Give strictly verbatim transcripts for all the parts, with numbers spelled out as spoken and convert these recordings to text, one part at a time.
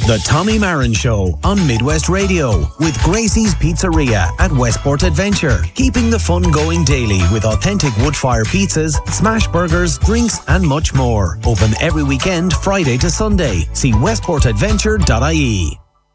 The Tommy Marin Show on Midwest Radio with Gracie's Pizzeria at Westport Adventure. Keeping the fun going daily with authentic wood-fire pizzas, smash burgers, drinks and much more. Open every weekend, Friday to Sunday. See westport adventure dot I E.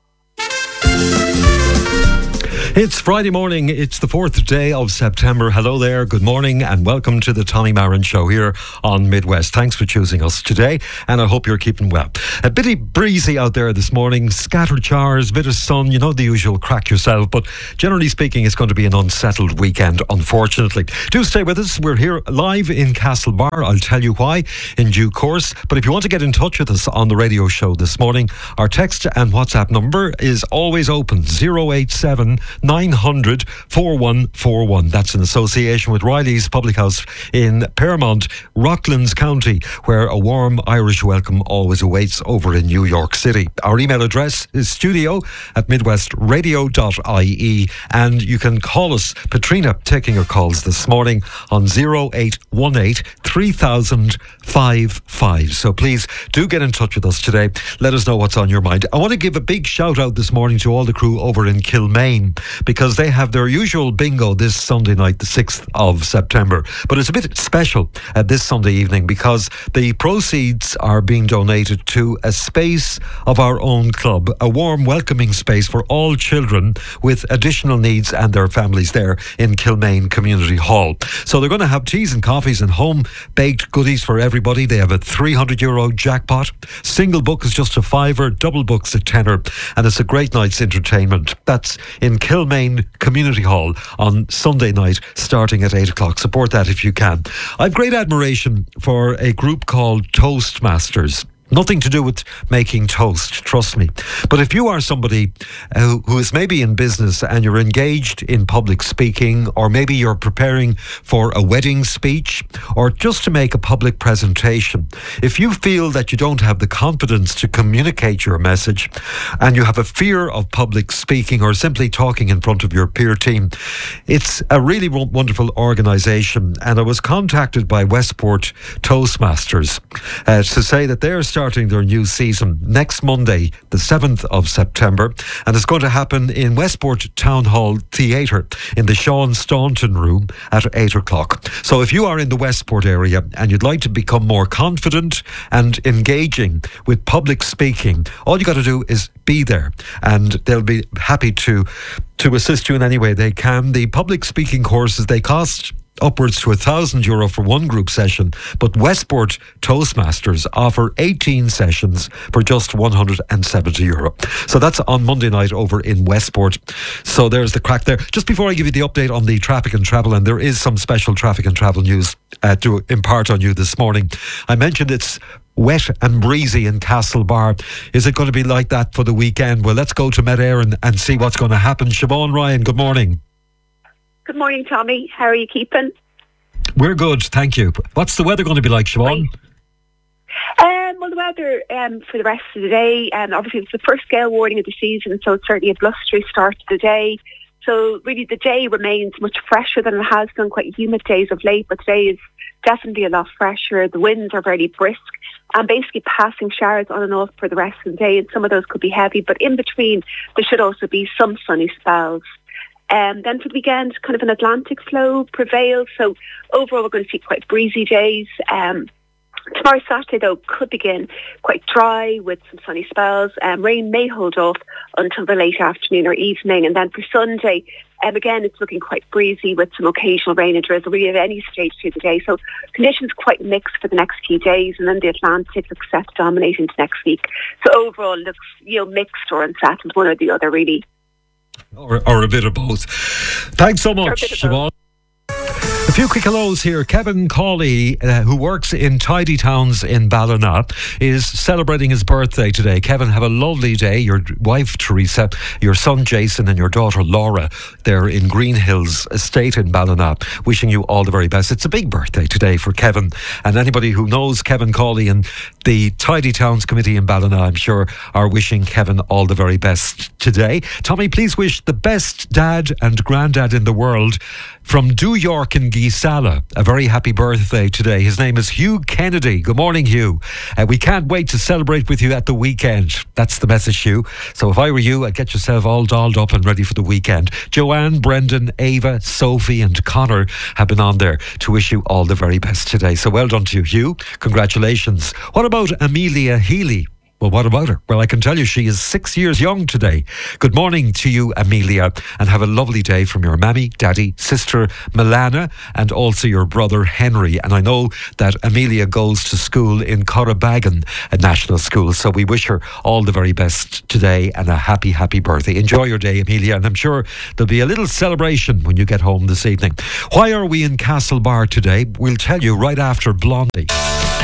It's Friday morning. It's the fourth day of September. Hello there. Good morning and welcome to the Tommy Marin Show here on Midwest. Thanks for choosing us today and I hope you're keeping well. A bit breezy out there this morning. Scattered showers, bit of sun, you know the usual crack yourself. But generally speaking, it's going to be an unsettled weekend, unfortunately. Do stay with us. We're here live in Castlebar. I'll tell you why in due course. But if you want to get in touch with us on the radio show this morning, our text and WhatsApp number is always open. zero eight seven nine hundred four one four one. That's in association with Riley's Public House in Paramount, Rocklands County, where a warm Irish welcome always awaits over in New York City. Our email address is studio at midwest radio dot I E and you can call us. Patrina taking your calls this morning on zero eight one eight three thousand five five. So please do get in touch with us today. Let us know what's on your mind. I want to give a big shout out this morning to all the crew over in Kilmaine, because they have their usual bingo this Sunday night, the sixth of September. But it's a bit special uh, this Sunday evening because the proceeds are being donated to a space of our own club, a warm, welcoming space for all children with additional needs and their families there in Kilmaine Community Hall. So they're going to have teas and coffees and home-baked goodies for everybody. They have a three hundred euro jackpot. Single book is just a fiver, double book's a tenner, and it's a great night's entertainment. That's in Kilmaine Community Hall on Sunday night starting at eight o'clock. Support that if you can. I've great admiration for a group called Toastmasters. Nothing to do with making toast, trust me. But if you are somebody uh, who is maybe in business and you're engaged in public speaking, or maybe you're preparing for a wedding speech, or just to make a public presentation, if you feel that you don't have the confidence to communicate your message and you have a fear of public speaking or simply talking in front of your peer team, it's a really wonderful organisation. And I was contacted by Westport Toastmasters uh, to say that they're starting their new season next Monday, the seventh of September, and it's going to happen in Westport Town Hall Theatre in the Sean Staunton room at eight o'clock. So if you are in the Westport area and you'd like to become more confident and engaging with public speaking, all you got to do is be there and they'll be happy to to assist you in any way they can. The public speaking courses, they cost upwards to a thousand euro for one group session, but Westport Toastmasters offer eighteen sessions for just one hundred seventy euro. So that's on Monday night over in Westport. So there's the crack there. Just before I give you the update on the traffic and travel, and there is some special traffic and travel news uh, to impart on you this morning. I mentioned it's wet and breezy in Castlebar. Is it going to be like that for the weekend? Well, let's go to Met Éireann and see what's going to happen. Siobhan Ryan, good morning. Good morning, Tommy. How are you keeping? We're good, thank you. What's the weather going to be like, Siobhan? Um, well, the weather um, for the rest of the day, and um, obviously it's the first gale warning of the season, so it's certainly a blustery start to the day. So really the day remains much fresher than it has done, quite humid days of late, but today is definitely a lot fresher. The winds are very brisk and basically passing showers on and off for the rest of the day, and some of those could be heavy, but in between there should also be some sunny spells. Um, then for the weekend, kind of an Atlantic flow prevails. So overall, we're going to see quite breezy days. Um, tomorrow, Saturday, though, could begin quite dry with some sunny spells. Um, rain may hold off until the late afternoon or evening. And then for Sunday, um, again, it's looking quite breezy with some occasional rain and drizzle really at any stage through the day. So conditions quite mixed for the next few days. And then the Atlantic looks set to dominate into next week. So overall, looks, you know, mixed or unsettled, one or the other, really. Or, or a bit of both. Thanks so much, Siobhan. A few quick hellos here. Kevin Cawley, uh, who works in Tidy Towns in Ballina, is celebrating his birthday today. Kevin, have a lovely day. Your wife, Teresa, your son, Jason, and your daughter, Laura, they're in Green Hills Estate in Ballina. Wishing you all the very best. It's a big birthday today for Kevin. And anybody who knows Kevin Cawley and the Tidy Towns Committee in Ballina, I'm sure, are wishing Kevin all the very best today. Tommy, please wish the best dad and granddad in the world from Do York in Fergie Sala. A very happy birthday today. His name is Hugh Kennedy. Good morning, Hugh. Uh, we can't wait to celebrate with you at the weekend. That's the message, Hugh. So if I were you, I'd get yourself all dolled up and ready for the weekend. Joanne, Brendan, Ava, Sophie and Connor have been on there to wish you all the very best today. So well done to you, Hugh. Congratulations. What about Amelia Healy? Well, what about her? Well, I can tell you she is six years young today. Good morning to you, Amelia, and have a lovely day from your mammy, daddy, sister Milana, and also your brother Henry. And I know that Amelia goes to school in Corribagan, a national school, so we wish her all the very best today and a happy, happy birthday. Enjoy your day, Amelia, and I'm sure there'll be a little celebration when you get home this evening. Why are we in Castlebar today? We'll tell you right after Blondie.